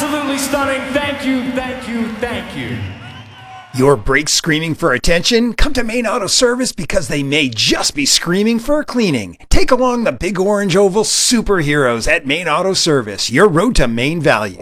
Absolutely stunning. Thank you, thank you, thank you. Your brakes screaming for attention? Come to Main Auto Service because they may just be screaming for cleaning. Take along the big orange oval superheroes at Main Auto Service, your road to Main value.